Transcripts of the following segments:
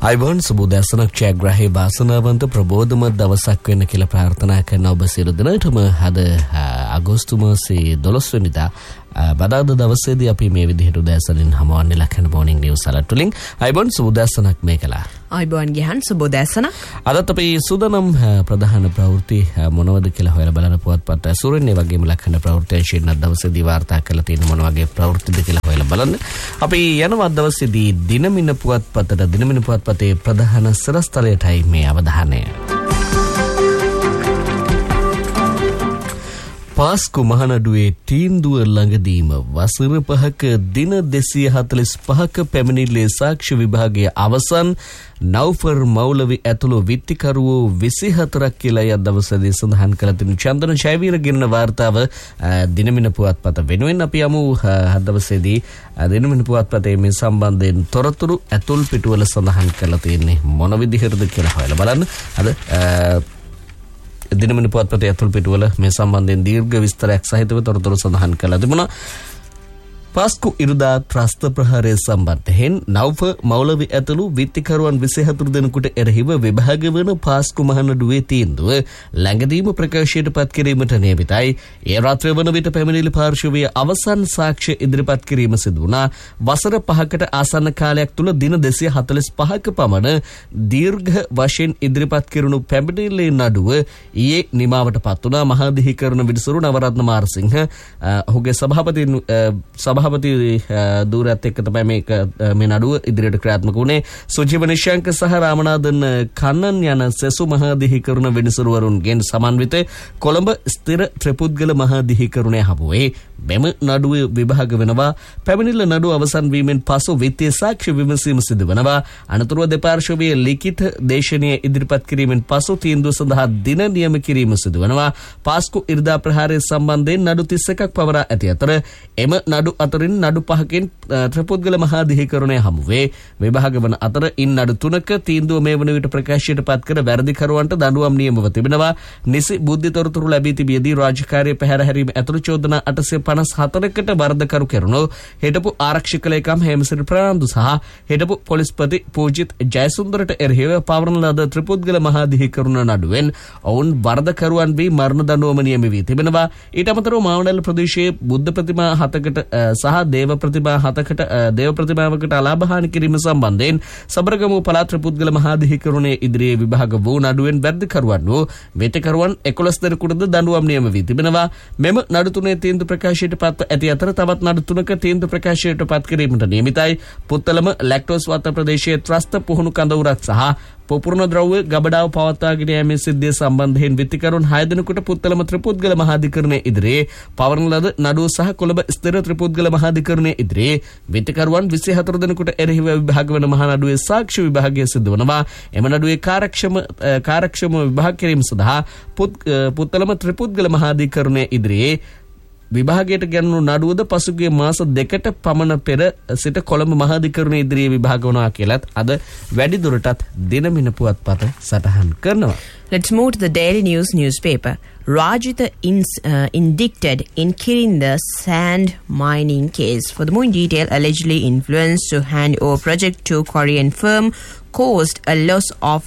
අයිබෝන් සුබෝදෑසනක් ජයග්‍රාහී වාසනාවන්ත ප්‍රබෝධමත් දවසක් වෙන්න කියලා ප්‍රාර්ථනා කරන ඔබ සියලු දෙනාටම අද අගෝස්තු මාසයේ 12 වෙනිදා බදාදා දවසේදී අපි මේ විදිහට උදෑසනින් හමුවන්නේ ලක්ෂණ මොර්නිං නිවුස් අලර්ට් වලින්. අයිබෝන් සුබෝදෑසනක් මේකලා. අයිබෝන් ගියන් සුබෝදෑසනක්. අදත් අපි සූදානම් ප්‍රධාන ප්‍රවෘත්ති මොනවද කියලා හොයලා බලන පුවත්පත් ඇසුරෙන් ඒ වගේම ලක්ෂණ ප්‍රවෘත්ති ශීර්ෂ දවසේදී වාර්තා කරලා තියෙන මොන වගේ ප්‍රවෘත්තිද කියලා හොයලා බලන්න. අපි යනවා දවසේදී දිනමින පුවත්පතේ ප්‍රධාන සරස්තලයටයි මේ අවධානය. පාස්කු මහනඩුවේ තීන්දුව ළඟදීම වසර 5ක දින 245ක පැමිණිල්ලේ සාක්ෂි විභාගයේ අවසන් නෞෆර් මෞලවි ඇතුළු විත්තිකරුවෝ 24ක් කියලා අද දවසේදී සඳහන් කළ තිබෙන චන්දන ජයවීර ගෙන්න වාර්තාව දිනමින පුවත්පත වෙනුවෙන් අපි යමු අද දවසේදී දිනමින පුවත්පතේ මේ සම්බන්ධයෙන් තොරතුරු ඇතුල් පිටුවල සඳහන් කරලා තියෙන්නේ මොන විදිහටද කියලා හොයලා බලන්න. අද දිනමින පුවත්පතේ ඇතුල් පිටුවල මේ සම්බන්ධයෙන් දීර්ඝ විස්තරයක් සහිතව තොරතුරු සඳහන් කළා තිබුණා. පාස්කු ඉරුදා ත්‍රස්ත ප්‍රහාරය සම්බන්ධයෙන් නෞෆ මෞලවි ඇතුළු විත්තිකරුවන් 24 දෙනෙකුට එරෙහිව විභාග වන පාස්කු මහනඩුවේ තීන්දුව ළඟදීම ප්‍රකාශයට පත් කිරීමට නියමිතයි. ඒ රාත්‍රිය වන විට පැමිණිලි පාර්ශවයේ අවසන් සාක්ෂි ඉදිරිපත් කිරීම සිදු වුණා. වසර 5කට ආසන්න කාලයක් තුල දින 245ක පමණ දීර්ඝ වශයෙන් ඉදිරිපත් කෙරුණු පැමිණිලි නඩුව ඊයේ නිමාවට පත් වුණා. මහාධිකරණ විනිසුරු නවරත්න මාරසිංහ ඔහුගේ සභාපති දූරත් එක්ක තමයි මේ නඩුව ඉදිරියට ක්‍රියාත්මක වුණේ. සුජීව නිශාංක සහ රාමනාදන් කන්නන් යන සෙසු මහාධිකරණ විනිසුරුවරුන්ගෙන් සමන්විත කොළඹ ස්ථිර ත්‍රිපුද්ගල මහාධිකරණය හමුවේ මෙම නඩුව විභාග වෙනවා. පැමිණිල්ල නඩුව අවසන් වීමෙන් පසු විත්තිය සාක්ෂි විමසීම සිදු වෙනවා. අනතුරුව දෙපාර්ශ්වයේ ලිඛිත දේශනය ඉදිරිපත් කිරීමෙන් පසු තීන්දුව සඳහා දින නියම කිරීම සිදු වෙනවා. පාස්කු ඉරිදා ප්‍රහාරය සම්බන්ධයෙන් නඩු 31ක් පවරා ඇති අතර එම නඩු අතරින් නඩු 5කින් ත්‍රිපුද්ගල මහාධිකරණය හමුවේ. විභාග වන අතර ඉන් නඩු 3ක තීන්දුව මේ වන විට ප්‍රකාශයට පත් කර වැරදිකරුවන්ට දඬුවම් නියමව තිබෙනවා. නිසි බුද්ධි තොරතුරු ලැබී තිබියදී රාජකාරිය පැහැර හැරීම ඇතුළු චෝදනා 854කට වරදකරු කෙරුණු හිටපු ආරක්ෂක ලේකම් හේමසිරි ප්‍රනාන්දු සහ හිටපු පොලිස්පති පූජිත් ජයසුන්දරට එරෙහිව පවරන ලද ත්‍රිපුද්ගල මහාධිකරණ නඩුවෙන් ඔවුන් වරදකරුවන් වී මරණ දඬුවම නියම වී තිබෙනවා. ඊට අමතරව මාවනල්ල ප්‍රදේශයේ බුද්ධ ප්‍රතිමා 7කට සහ දේව ප්‍රතිමාවකට අලාභහානි කිරීම සම්බන්ධයෙන් සබරගමු පළාත් ත්‍රිපුද්ගල මහාධිකරණයේ ඉදිරියේ විභාග වූ නඩුවෙන් වැරදිකරුවන් වූ වෙතකරුවන් 11 දෙනෙකුටද දඬුවම් නියම වී තිබෙනවා. මෙම නඩු තුනේ තීන්දුව ප්‍රකාශයට පත්ව ඇති අතර තවත් නඩු 3ක තීන්දුව ප්‍රකාශයට පත් කිරීමට නියමිතයි. පුත්තලම ලැක්ටෝස් වත්ත ප්‍රදේශයේ ත්‍රස්ත පුහුණු කඳවුරක් සහ පොපුරන ද්‍රව්‍ය ගබඩාව පවත්වාගෙන යාමේ සිද්ධිය සම්බන්ධයෙන් විත්තිකරුවන් 6 දෙනෙකුට පුත්තලම ත්‍රිපුද්ගල මහාධිකරණයේ ඉදිරියේ පවරන ලද නඩුව සහ කොළඹ ස්ථිර ත්‍රිපුද්ගල මහාධිකරණයේ ඉදිරියේ විත්තිකරුවන් 24 දෙනෙකුට එරෙහිව විභාග වන මහා නඩුවේ සාක්ෂි විභාගය සිදු වනවා. එම නඩුවේ කාර්යක්ෂම විභාග කිරීම සඳහා පුත්තලම ත්‍රිපුද්ගල මහාධිකරණයේ ඉදිරියේ විභාගයට ගැනුණු නඩුවද පසුගිය මාස 2කට පමණ පෙර සිට කොළඹ මහාධිකරණයේ ඉදිරියේ විභාග වුණා කියලත් අද වැඩි දුරටත් දිනමින පුවත්පත සටහන් කරනවා. Let's move to the Daily News newspaper. Rajitha indicted in Kirinda sand mining case. For the more in detail, allegedly influenced to hand over project to Korean firm caused a loss of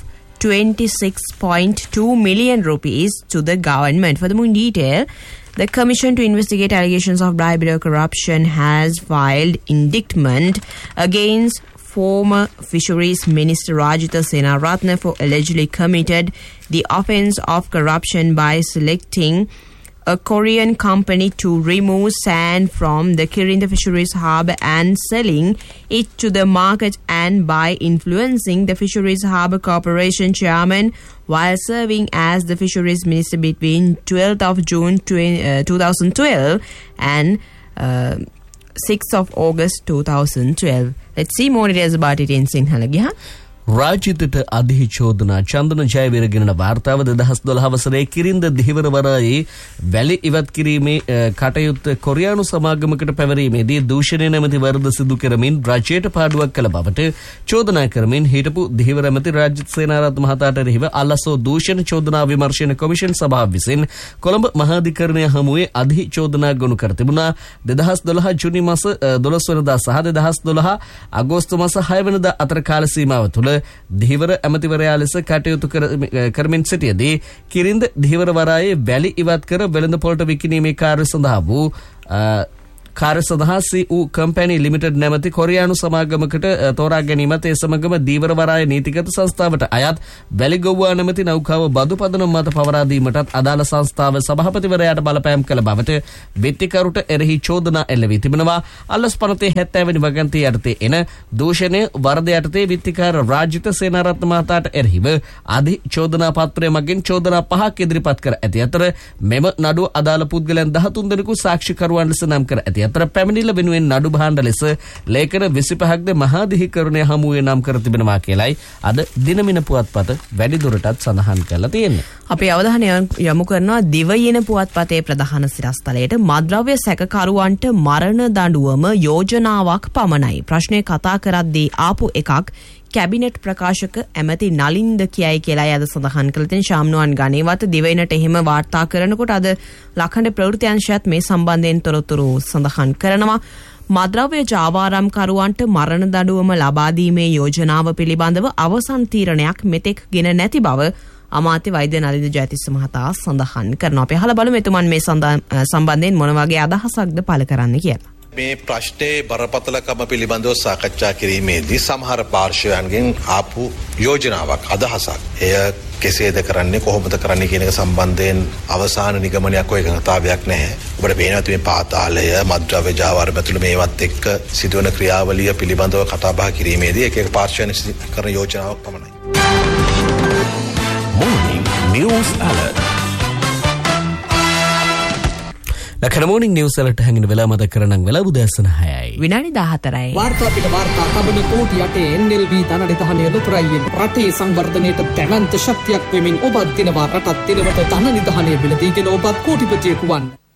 26.2 million rupees to the government. For the more in detail, the Commission to investigate allegations of bribery or corruption has filed indictment against former Fisheries Minister Rajitha Senaratne for allegedly committed the offence of corruption by selecting a Korean company to remove sand from the Kirinda Fisheries Harbour and selling it to the market, and by influencing the Fisheries Harbour Corporation chairman while serving as the Fisheries Minister between 12th of June 2012 and 6th of August 2012. Let's see more details about it in Sinhala. රාජිතට අධිචෝදනා Chandana Jayaweera ගෙනන වාර්තාව 2012 වසරේ කිරින්ද දිහිවර වරායේ වැලි ඉවත් කිරීමේ කටයුත්ත කොරියානු සමාගමකට පැවරීමේදී දූෂණය නැමැති වරද සිදු කරමින් රජයට පාඩුවක් කළ බවට චෝදනා කරමින් හිටපු දිහිවර ඇමති රාජිත් සේනාරත්න මහතාට එරෙහිව අලසෝ දූෂණ චෝදනා විමර්ශන කොමිෂන් සභාව විසින් කොළඹ මහාධිකරණය හමුවේ අධිචෝදනා ගොනු කර තිබුණා. 2012 ජූනි මාස 12 වෙනිදා සහ 2012 අගෝස්තු මාස 6 වෙනිදා අතර කාල සීමාව තුළ ධීවර ඇමතිවරයා ලෙස කටයුතු කරමින් සිටියදී කිරින්ද ධීවර වරායේ වැලි ඉවත් කර වෙළඳ පොළට විකිණීමේ කාර්ය සඳහා වූ කාර්ය සඳහා CU කම්පැනි ලිමිටඩ් නැමැති කොරියානු සමාගමකට තෝරා ගැනීමත් ඒ සමගම ධීවර වරාය නීතිගත සංස්ථාවට අයත් වැලිගොව්වා නැමැති නෞකාව බදු පදනම මත පවරා දීමටත් අදාළ සංස්ථාව සභාපතිවරයාට බලපෑම් කළ බවට විත්තිකරුට එරෙහි චෝදනා එල්ල වී තිබෙනවා. අල්ලස් පනතේ 70 වෙනි වගන්තිය යටතේ එන දූෂණය වරද යටතේ විත්තිකාර රාජිත සේනාරත්න මහතාට එරෙහිව අධි චෝදනා පත්‍රය මගින් චෝදනා 5ක් ඉදිරිපත් කර ඇති අතර මෙම නඩුව අදාළ පුද්ගලයන් 13 දෙනෙකු සාක්ෂිකරුවන් ලෙස නම් කර ඇති අතර පැමිණිල්ල වෙනුවෙන් නඩු භාණ්ඩ ලෙස ලේඛන 25ක්ද මහාධිකරණය හමුවේ නම් කර තිබෙනවා කියලයි අද දිනමින පුවත්පත වැඩිදුරටත් සඳහන් කරලා තියෙන්නේ. අපේ අවධානය යොමු කරනවා දිවයින පුවත්පතේ ප්‍රධාන සිරස්තලයට මද්‍රව්‍ය සැකකරුවන්ට මරණ දඬුවම යෝජනාවක් පමණයි. ප්‍රශ්නය කතා කරද්දී ආපු එකක් කැබිනට් ප්‍රකාශක ඇමති නලින්ද කියයි කියලා අද සඳහන් කළ තියෙන ශාම්නුවන් ගණේවත දිවයිනට එහෙම වාර්තා කරනකොට අද ලක්ෂණ ප්‍රවෘත්ති අංශයත් මේ සම්බන්ධයෙන් තොරතුරු සඳහන් කරනවා. මද්‍රව්‍ය ජාවාරම්කරුවන්ට මරණ දඬුවම ලබා දීමේ යෝජනාව පිළිබඳව අවසන් තීරණයක් මෙතෙක් ගෙන නැති බව අමාත්‍ය වෛද්‍ය නලින්ද ජයතිස්ස මහතා සඳහන් කරනවා. අපි අහලා බලමු එතුමන් මේ සම්බන්ධයෙන් මොන වගේ අදහසක්ද පළ කරන්න කියලා. මේ ප්‍රශ්නේ බරපතලකම පිළිබඳව සාකච්ඡා කිරීමේදී සමහර පාර්ශවයන්ගෙන් ආපු යෝජනාවක් අදහසක් එය කෙසේද කරන්නේ කොහොමද කරන්නේ කියන එක සම්බන්ධයෙන් අවසාන නිගමනයක් ඔය එකතාවයක් නැහැ. ඔබට පේනවා මේ පාතාලය මද්ද්‍රව්‍ය ජාවාරම ඇතුළු මේවත් එක්ක සිදුවන ක්‍රියාවලිය පිළිබඳව කතා බහ කිරීමේදී එක එක පාර්ශවයන් කරන යෝජනාවක් පමණයි. Morning News Alert. ලකන මෝනින් නිවුස් වලට හැංගෙන වෙලා මතක් කරනම් වෙලා උදෑසන 6යි. විනාඩි 14යි. වාර්තා පිට වාර්තා කබන කෝටි යටේ NLB ධනනිධානය ලොතරයියෙන් රටේ සංවර්ධනයට දැවැන්ත ශක්තියක් වෙමින් ඔබත් දිනවා රටත් දිනවට ධනනිධානය බිලදීගෙන ඔබත් කෝටිපතියෙකු වන්න.